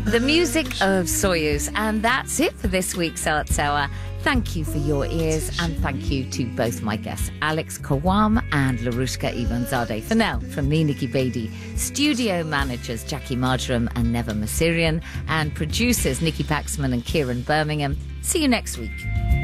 The music of Soyuz, and that's it for this week's Artsour. Thank you for your ears, and thank you to both my guests, Alex Kawam and Larushka Ivanzadeh. For now, from me, Nikki Beattie, studio managers Jackie Marjoram and Neva Masirian, and producers Nikki Paxman and Kieran Birmingham. See you next week.